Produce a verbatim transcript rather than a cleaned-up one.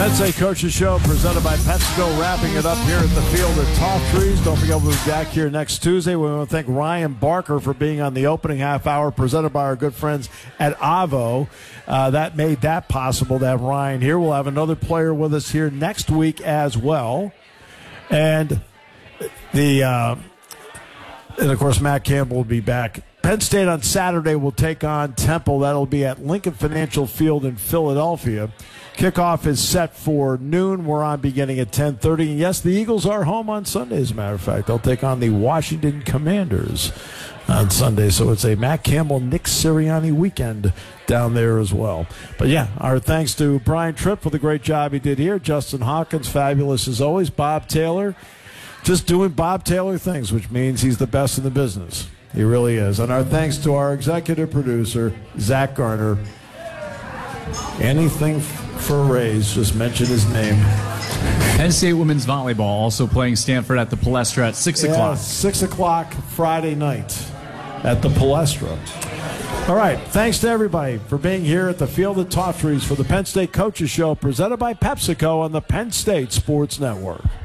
Penn State Coaches Show presented by PepsiCo, wrapping it up here at the field at Tough Trees. Don't forget, we'll be back here next Tuesday. We want to thank Ryan Barker for being on the opening half hour, presented by our good friends at Avo. Uh, that made that possible to have Ryan here. We'll have another player with us here next week as well. And the uh, and of course, Matt Campbell will be back. Penn State on Saturday will take on Temple. That'll be at Lincoln Financial Field in Philadelphia. Kickoff is set for noon. We're on beginning at ten thirty. And yes, the Eagles are home on Sunday, as a matter of fact. They'll take on the Washington Commanders on Sunday. So it's a Matt Campbell, Nick Sirianni weekend down there as well. But yeah, our thanks to Brian Tripp for the great job he did here. Justin Hawkins, fabulous as always. Bob Taylor, just doing Bob Taylor things, which means he's the best in the business. He really is. And our thanks to our executive producer, Zach Garner. Anything for a raise, just mention his name. Penn State women's volleyball also playing Stanford at the Palestra at six o'clock. Yeah, six o'clock Friday night at the Palestra. All right, thanks to everybody for being here at the Field at Tough Trees for the Penn State Coaches Show, presented by PepsiCo on the Penn State Sports Network.